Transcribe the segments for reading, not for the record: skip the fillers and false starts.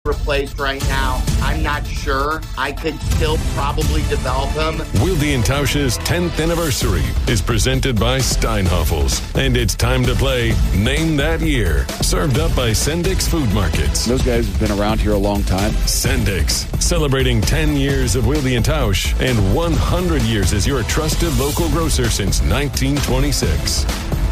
replaced right now. I'm not sure. I could still probably develop him. Wilde and Tausch's 10th anniversary is presented by Steinhoffels. And it's time to play Name That Year. Served up by Sendik's Food Markets. Those guys have been around here a long time. Sendik's, celebrating 10 years of Wilde and Tausch and 100 years as your trusted local grocer since 1926.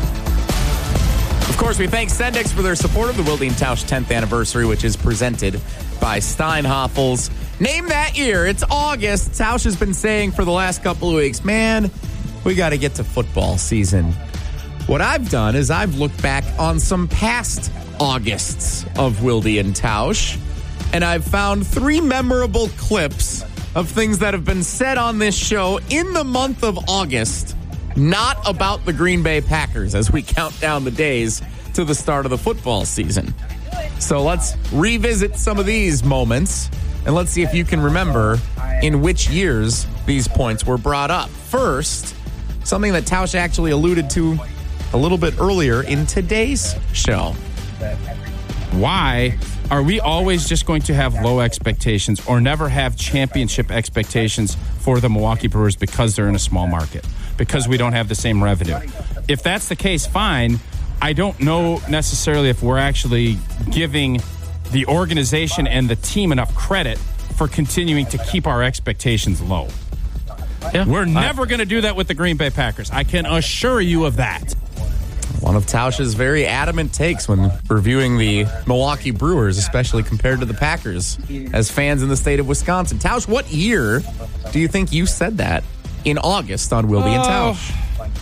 Of course, we thank Sendik's for their support of the Wilde and Tausch 10th anniversary, which is presented by Steinhoffels. Name that year. It's August. Tausch has been saying for the last couple of weeks, man, we got to get to football season. What I've done is I've looked back on some past Augusts of Wilde and Tausch, and I've found 3 memorable clips of things that have been said on this show in the month of August, not about the Green Bay Packers, as we count down the days to the start of the football season. So let's revisit some of these moments, and let's see if you can remember in which years these points were brought up. First, something that Tausch actually alluded to a little bit earlier in today's show. Why are we always just going to have low expectations or never have championship expectations for the Milwaukee Brewers because they're in a small market, because we don't have the same revenue? If that's the case, fine. I don't know necessarily if we're actually giving the organization and the team enough credit for continuing to keep our expectations low. Yeah, we're never going to do that with the Green Bay Packers. I can assure you of that. One of Tausch's very adamant takes when reviewing the Milwaukee Brewers, especially compared to the Packers, as fans in the state of Wisconsin. Tausch, what year do you think you said that in August on Wilde and Tausch?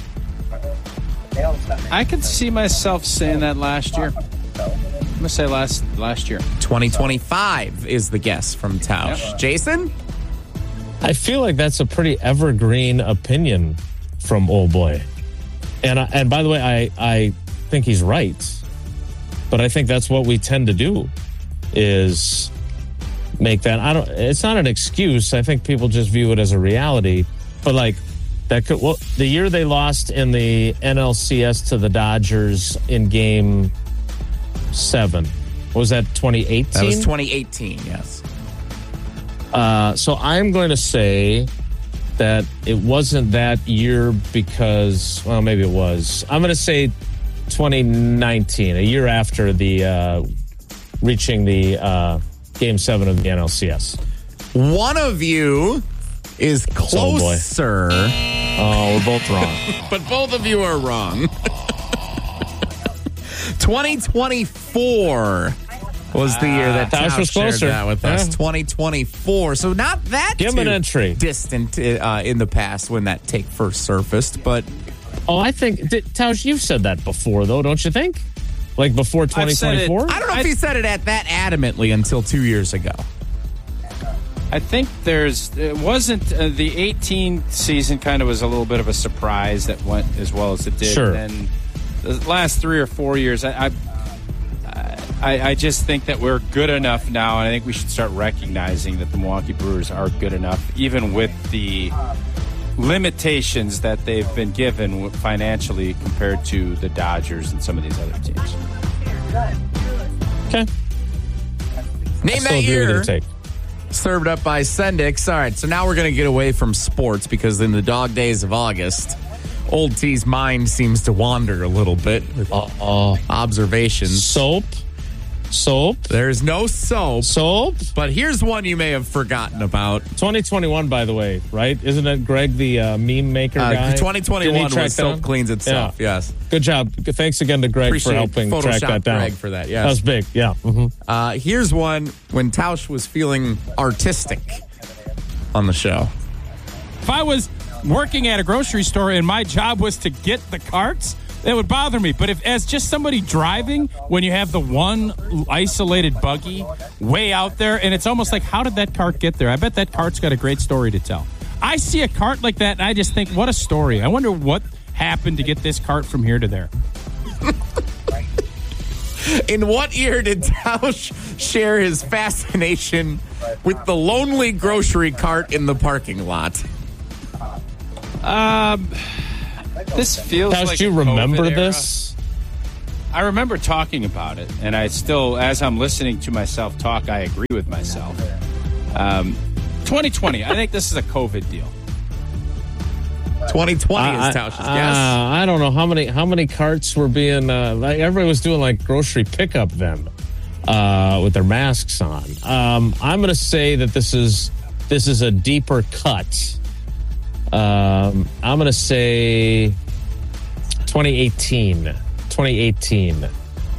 I could see myself saying that last year. I'm going to say last year. 2025 is the guess from Tausch. Yep. Jason? I feel like that's a pretty evergreen opinion from old boy. And by the way, I think he's right. But I think that's what we tend to do is make that. It's not an excuse. I think people just view it as a reality. But like the year they lost in the NLCS to the Dodgers in Game 7, was that 2018? That was 2018. Yes. So I'm going to say that it wasn't that year because, well, maybe it was. I'm going to say 2019, a year after the reaching the Game 7 of the NLCS. One of you is closer. Oh, we're both wrong. But both of you are wrong. 2024 was the year that Tausch was closer. Shared that with us. 2024. So not that Give him an entry. Distant in the past when that take first surfaced, but I think Tausch, you've said that before, though, don't you think? Like before 2024? I don't know if he said it that adamantly until 2 years ago. I think it wasn't the 18 season kind of was a little bit of a surprise that went as well as it did. Sure. And then the last 3 or 4 years, I just think that we're good enough now, and I think we should start recognizing that the Milwaukee Brewers are good enough, even with the limitations that they've been given financially compared to the Dodgers and some of these other teams. Okay. Name that year. Served up by Sendik's. All right, so now we're going to get away from sports because in the dog days of August, Old T's mind seems to wander a little bit with observations. Soap? There's no soap. Soap? But here's one you may have forgotten about. 2021, by the way, right? Isn't it Greg, the meme maker guy? 2021 was Soap Cleans Itself, yes. Good job. Thanks again to Greg for helping track that down. Greg for that, yes. That was big, yeah. Mm-hmm. Here's one when Tausch was feeling artistic on the show. If I was working at a grocery store and my job was to get the carts, that would bother me. But if as just somebody driving, when you have the one isolated buggy way out there, and it's almost like, how did that cart get there? I bet that cart's got a great story to tell. I see a cart like that, and I just think, what a story. I wonder what happened to get this cart from here to there. In what year did Tausch share his fascination with the lonely grocery cart in the parking lot? This feels Tausch, like do you remember this? I remember talking about it, and I still, as I'm listening to myself talk, I agree with myself. 2020, I think this is a COVID deal. 2020 is Tausch's guess. I don't know how many carts were being. Like everybody was doing like grocery pickup then, with their masks on. I'm going to say that this is a deeper cut. I'm going to say 2018. 2018.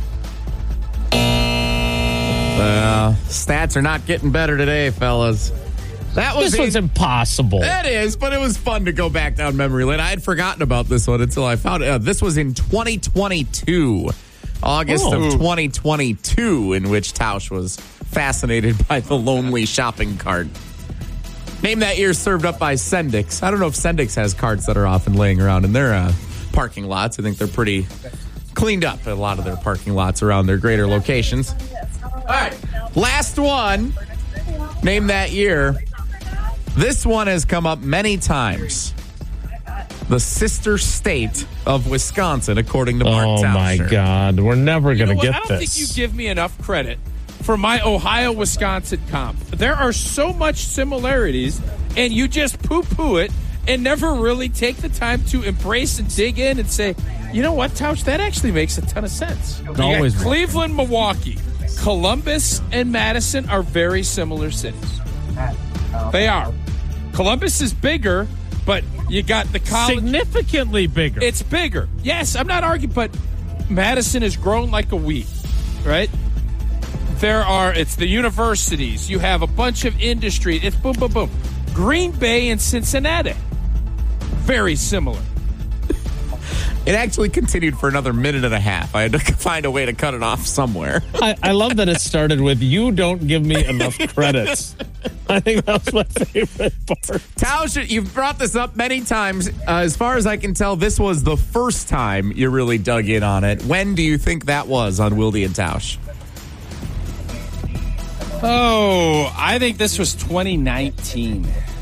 Stats are not getting better today, fellas. This was impossible. It is, but it was fun to go back down memory lane. I had forgotten about this one until I found it. This was in 2022, August of 2022, in which Tausch was fascinated by the lonely shopping cart. Name that year served up by Sendix. I don't know if Sendix has carts that are often laying around in their parking lots. I think they're pretty cleaned up at a lot of their parking lots around their greater locations. All right, last one. Name that year. This one has come up many times. The sister state of Wisconsin, according to Mark Tauscher. Oh, my God. We're never going to get this. I don't think you give me enough credit for my Ohio-Wisconsin comp. There are so much similarities, and you just poo-poo it and never really take the time to embrace and dig in and say, you know what, Tausch, that actually makes a ton of sense. Always Cleveland, Milwaukee, Columbus, and Madison are very similar cities. They are. Columbus is bigger, but you got the college. Significantly bigger. It's bigger. Yes, I'm not arguing, but Madison has grown like a weed, right? It's the universities. You have a bunch of industry. It's boom, boom, boom. Green Bay and Cincinnati. Very similar. It actually continued for another minute and a half. I had to find a way to cut it off somewhere. I love that it started with, you don't give me enough credits. I think that was my favorite part. Tausch, you've brought this up many times. As far as I can tell, this was the first time you really dug in on it. When do you think that was on Wilde and Tausch? Oh, I think this was 2019.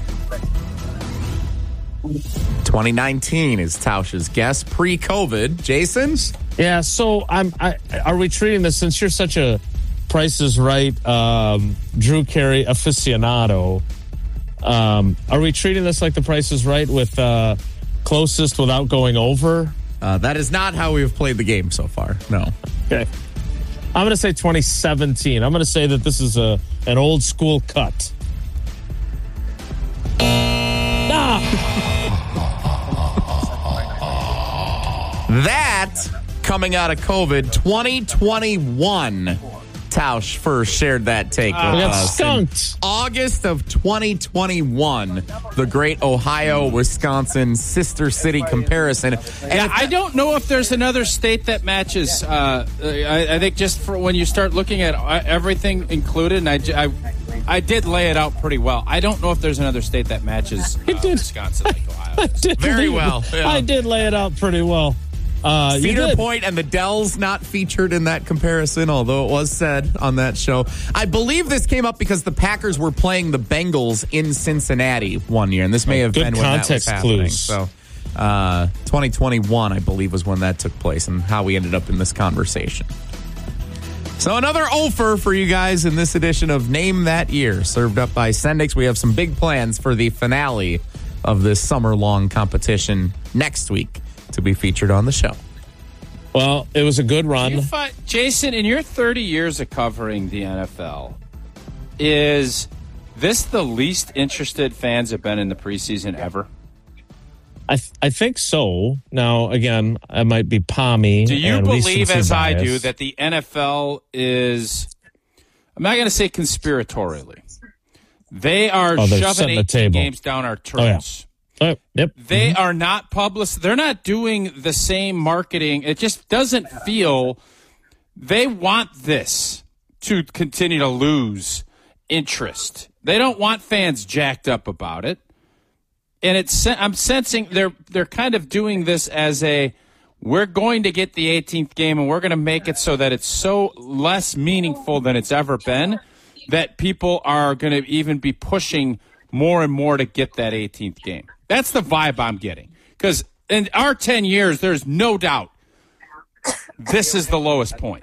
2019 is Tausch's guess, pre-COVID. Jason's? Yeah, so are we treating this, since you're such a Price is Right Drew Carey aficionado, are we treating this like the Price is Right with closest without going over? That is not how we've played the game so far, no. Okay. I'm going to say 2017. I'm going to say that this is an old school cut. That, coming out of COVID, 2021, Tausch first shared that take with we got us. skunked. August of 2021, the great Ohio-Wisconsin sister city comparison. And I don't know if there's another state that matches. I think just for when you start looking at everything included, and I did lay it out pretty well. I don't know if there's another state that matches Wisconsin like Ohio. Very well. Yeah. I did lay it out pretty well. Cedar Point and the Dells not featured in that comparison, although it was said on that show. I believe this came up because the Packers were playing the Bengals in Cincinnati one year, and this may have been when that was happening. Clues. So, 2021, I believe, was when that took place and how we ended up in this conversation. So another offer for you guys in this edition of Name That Year, served up by Sendix. We have some big plans for the finale of this summer-long competition next week to be featured on the show. Well, it was a good run. Jason, in your 30 years of covering the NFL, is this the least interested fans have been in the preseason ever? I think so. Now, again, I might be palmy. Do you believe, as I bias. do, that the NFL is, I'm not going to say conspiratorially, they are shoving 18 games down our throats. Yep. They are not they're not doing the same marketing. It just doesn't feel, they want this to continue to lose interest. They don't want fans jacked up about it. And I'm sensing they're kind of doing this as we're going to get the 18th game and we're going to make it so that it's so less meaningful than it's ever been that people are going to even be pushing more and more to get that 18th game. That's the vibe I'm getting. Because in our 10 years, there's no doubt this is the lowest point.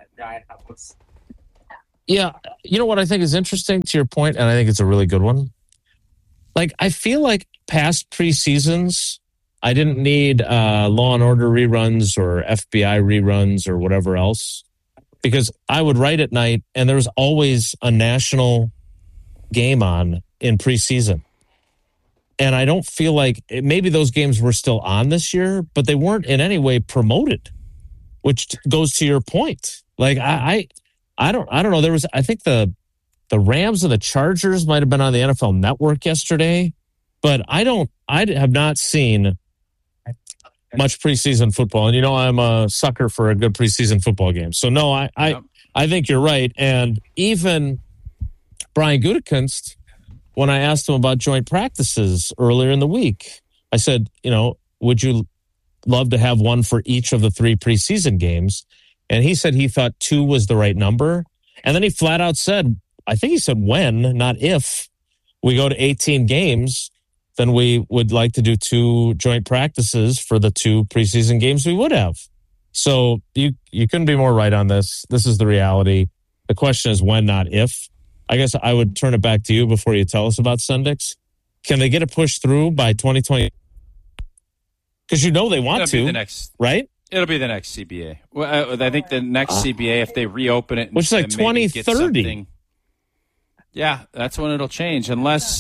Yeah. You know what I think is interesting to your point, and I think it's a really good one? Like, I feel like past preseasons, I didn't need Law and Order reruns or FBI reruns or whatever else, because I would write at night and there was always a national game on in preseason. And I don't feel like maybe those games were still on this year, but they weren't in any way promoted, which goes to your point. Like, I don't know. There was, I think the Rams and the Chargers might have been on the NFL Network yesterday, but I have not seen much preseason football. And I'm a sucker for a good preseason football game. So no, I think you're right. And even Brian Gutekunst, when I asked him about joint practices earlier in the week, I said, would you love to have one for each of the 3 preseason games? And he said he thought 2 was the right number. And then he flat out said, I think he said when, not if, we go to 18 games, then we would like to do 2 joint practices for the 2 preseason games we would have. So you couldn't be more right on this. This is the reality. The question is when, not if. I guess I would turn it back to you before you tell us about Sendix. Can they get it pushed through by 2020? Because they want to, right? It'll be the next CBA. Well, I think the next CBA, if they reopen it, which is like 2030. Yeah, that's when it'll change. Unless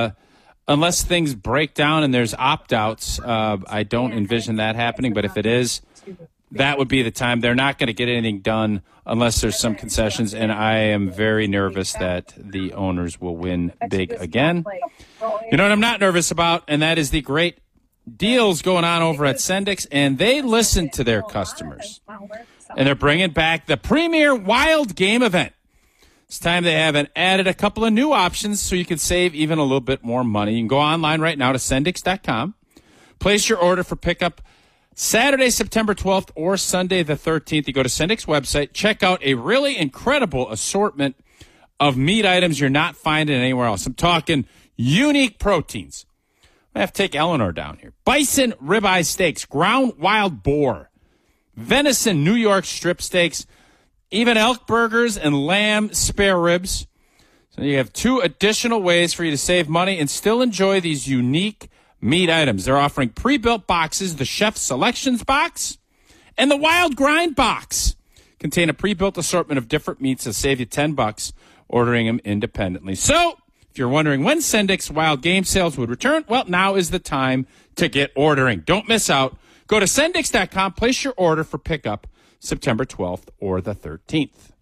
things break down and there's opt-outs, I don't envision that happening. But if it is, that would be the time. They're not going to get anything done unless there's some concessions, and I am very nervous that the owners will win big again. You know what I'm not nervous about, and that is the great deals going on over at Sendix, and they listen to their customers. And they're bringing back the Premier Wild Game event. It's time they have added a couple of new options so you can save even a little bit more money. You can go online right now to Sendix.com. Place your order for pickup Saturday, September 12th or Sunday the 13th. You go to Sendix website, check out a really incredible assortment of meat items you're not finding anywhere else. I'm talking unique proteins. I have to take Eleanor down here. Bison ribeye steaks, ground wild boar, venison New York strip steaks, even elk burgers and lamb spare ribs. So you have 2 additional ways for you to save money and still enjoy these unique meat items. They're offering pre-built boxes, the Chef's Selections box and the Wild Grind box. Contain a pre-built assortment of different meats that save you $10 ordering them independently. So if you're wondering when Sendix Wild Game Sales would return, well, now is the time to get ordering. Don't miss out. Go to Sendix.com, place your order for pickup September 12th or the 13th.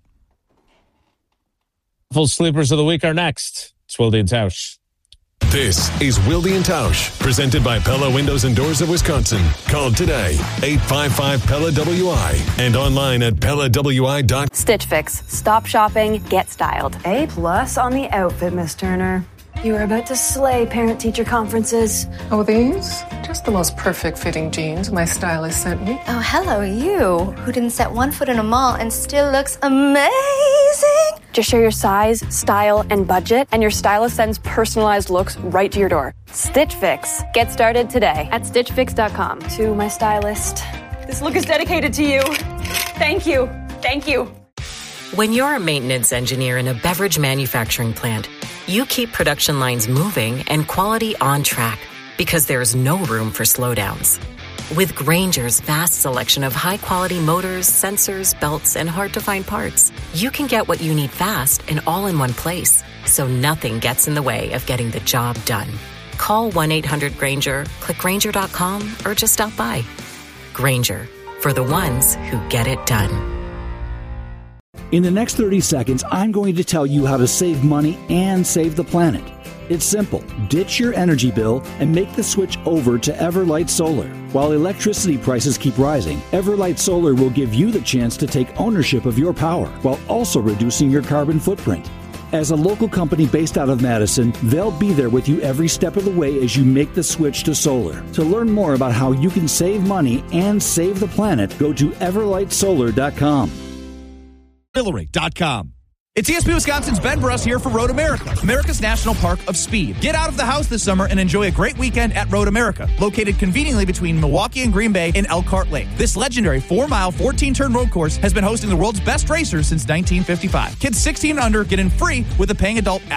Full sleepers of the week are next. It's Wilde and Tausch. This is Wilde and Tausch, presented by Pella Windows and Doors of Wisconsin. Call today, 855-PELLA-WI, and online at PellaWI.com. Stitch Fix. Stop shopping, get styled. A+ on the outfit, Miss Turner. You are about to slay parent-teacher conferences. Oh, these? Just the most perfect fitting jeans my stylist sent me. Oh, hello, you, who didn't set one foot in a mall and still looks amazing. Just share your size, style, and budget, and your stylist sends personalized looks right to your door. Stitch Fix. Get started today at StitchFix.com. To my stylist, this look is dedicated to you. Thank you. Thank you. When you're a maintenance engineer in a beverage manufacturing plant, you keep production lines moving and quality on track because there's no room for slowdowns. With Grainger's vast selection of high-quality motors, sensors, belts, and hard-to-find parts, you can get what you need fast and all in one place, so nothing gets in the way of getting the job done. Call 1-800-GRAINGER, click Grainger.com, or just stop by. Grainger, for the ones who get it done. In the next 30 seconds, I'm going to tell you how to save money and save the planet. It's simple. Ditch your energy bill and make the switch over to Everlight Solar. While electricity prices keep rising, Everlight Solar will give you the chance to take ownership of your power while also reducing your carbon footprint. As a local company based out of Madison, they'll be there with you every step of the way as you make the switch to solar. To learn more about how you can save money and save the planet, go to everlightsolar.com. Hillary.com. It's ESP Wisconsin's Ben Bruss here for Road America, America's National Park of Speed. Get out of the house this summer and enjoy a great weekend at Road America, located conveniently between Milwaukee and Green Bay in Elkhart Lake. This legendary 4-mile, 14-turn road course has been hosting the world's best racers since 1955. Kids 16 and under get in free with a paying adult